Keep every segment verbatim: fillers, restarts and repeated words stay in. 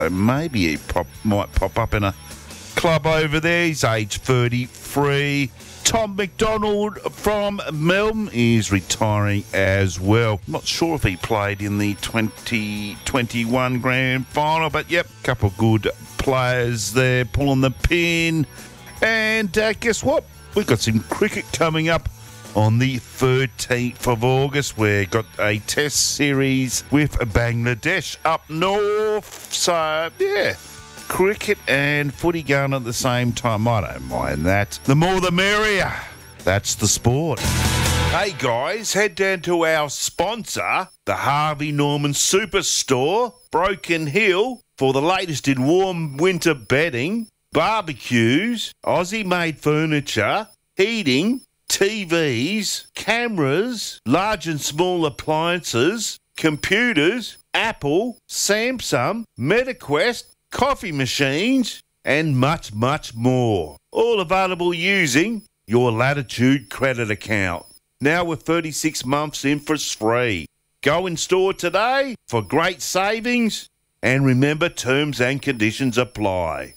maybe he pop, might pop up in a club over there. He's age thirty-three. Tom McDonald from Melbourne is retiring as well. Not sure if he played in the twenty twenty-one grand final, but yep, a couple of good players there pulling the pin. And uh, guess what? We've got some cricket coming up on the thirteenth of August. We've got a test series with Bangladesh up north. So, yeah, cricket and footy going at the same time. I don't mind that. The more the merrier. That's the sport. Hey guys, head down to our sponsor, the Harvey Norman Superstore, Broken Hill, for the latest in warm winter bedding, barbecues, Aussie-made furniture, heating, T Vs, cameras, large and small appliances, computers, Apple, Samsung, MetaQuest, coffee machines, and much, much more. All available using your Latitude credit account. Now with thirty-six months interest free. Go in store today for great savings, and remember, terms and conditions apply.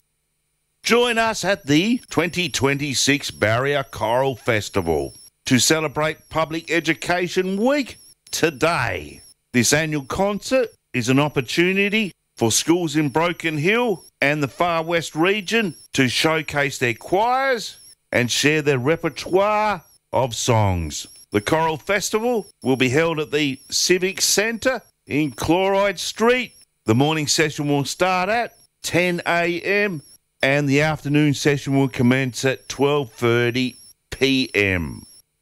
Join us at the twenty twenty-six Barrier Choral Festival to celebrate Public Education Week today. This annual concert is an opportunity for schools in Broken Hill and the Far West region to showcase their choirs and share their repertoire of songs. The Choral Festival will be held at the Civic Centre in Chloride Street. The morning session will start at ten a m and the afternoon session will commence at twelve thirty p m.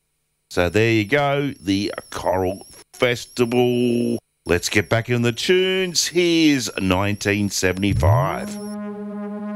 So there you go, the Choral Festival. Let's get back in the tunes. Here's nineteen seventy-five.